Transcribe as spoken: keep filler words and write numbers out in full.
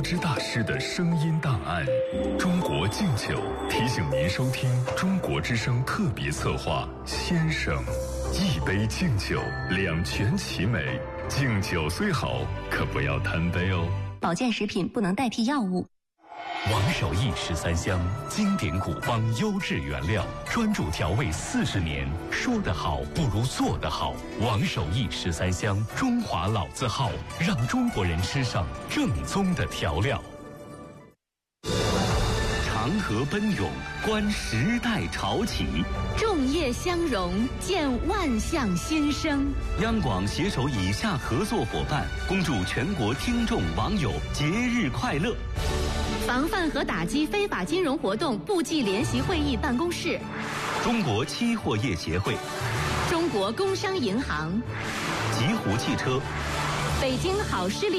之大师的声音档案。中国敬酒提醒您收听中国之声特别策划《先生》，一杯敬酒，两全其美。敬酒虽好，可不要贪杯哦。 保健食品不能代替药物。 王守义十三香，经典古方优质原料，专注调味四十年，说得好不如做得好。王守义十三香，中华老字号，让中国人吃上正宗的调料。长河奔涌，观时代潮起； 众业相融，见万象新生。 央广携手以下合作伙伴，恭祝全国听众网友节日快乐。 防范和打击非法金融活动部际联席会议办公室， 中国期货业协会， 中国工商银行， 极狐汽车， 北京好视力。